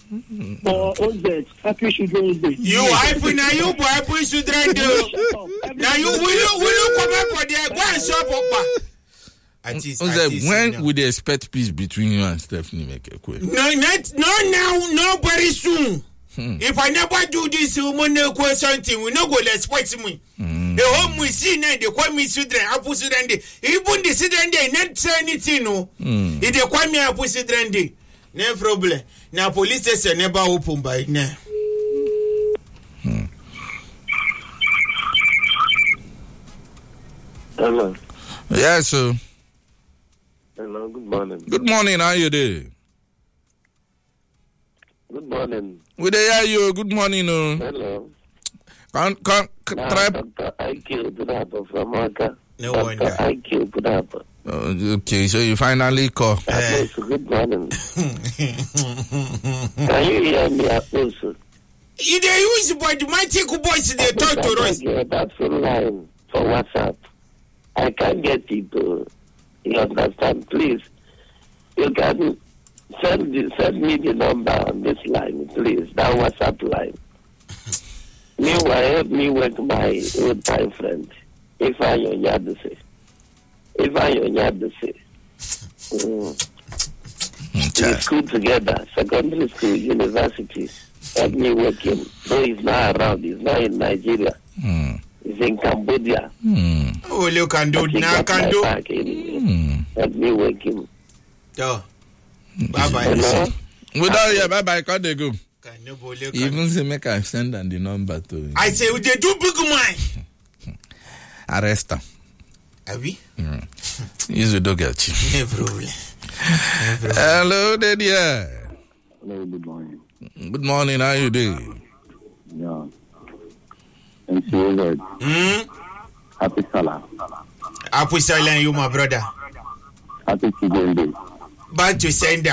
Happy Children's Day. You hype now, you boy, Happy Children's Day. Now you will come up for the go and shop up. When would they expect peace between you and Stephanie Mekekwe? No, very soon. If I never do this, woman no something, we no go respect me. The home we see now, they call me children, Happy Children's Day. Even the children day, not say anything, no. If they call me Happy Children's Day, no problem. Now police station never open by now. Hello. Yes, sir. Hello, good morning. Good morning, how you doing? Good morning. We hear you, good morning. Hello. Try. Dr. IQ Pudapo from Maka. No wonder. IQ Pudapo. Okay, so you finally call. Yes, good morning. Can you hear me, Apostle? If they use but my take boys, they talk to us. That's online for WhatsApp. I can't get people. You understand? Please, you can send me the number on this line, please. That WhatsApp line. Meanwhile, help me with my old time friend. If I Onyadese. We school together, secondary school, universities. Help me with him. Though he's not around, he's not in Nigeria. He's in Cambodia. Oh, you can do now, can do. Help me with him. Bye bye. Without bye. Can't they go? Even Even say make I send them the number to. I say they do big man. Arrest them. Are we? Use the dog at you. No problem. Hello, Daddy. Hello, good morning. Good morning. How you doing? Yeah. MC Happy Salah. Happy Salah, you my brother. Happy Children's Day. Back to sender.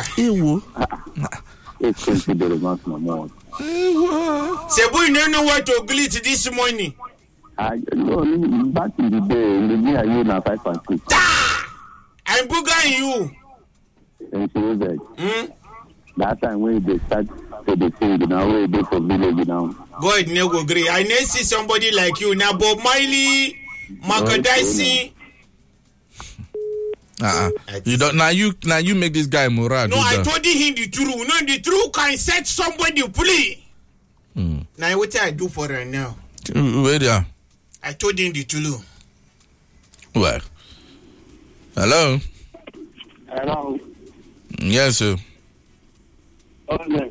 It's considered a month more. Say, boy, you know what to glitch this morning. I know back in the day, in the year you na 5.6. I'm bugging you. MC that time when they start to the sing, now we do for village now. God never agree. I never see somebody like you now. Bob Miley, Makadasi. You don't now. You make this guy Murad. No, I told him the truth. No, the truth can set somebody free. Now what I do for her now? Where they are? I told him the truth. Well, hello. Hello. Yes, sir. Okay.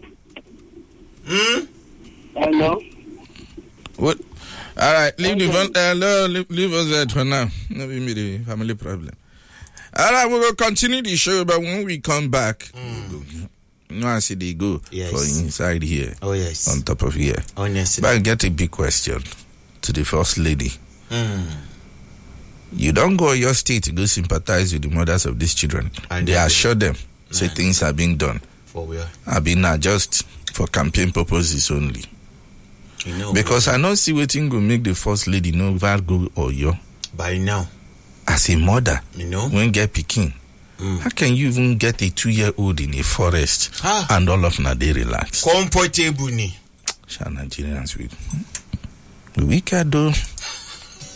Hello. What? All right, leave the phone. Hello, leave us there for now. Not be the family problem. All right, we will continue the show, but when we come back, I see they go for inside here. Oh yes, on top of here. Honestly, but I get a big question to the first lady. You don't go your state to go sympathize with the mothers of these children. And they assure them, say things are being done. For where? Have been just for campaign purposes only. You know, because I don't see what thing will make the first lady know Vargo or yo. By now. As a mother, you know, when get picking, how can you even get a 2-year-old in a forest and all of them they relax? Comfortable ni. Nigerians with. We can do.